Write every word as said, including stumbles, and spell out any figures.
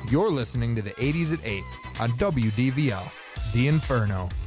You're listening to the eighties at eight on W D V L, The Inferno.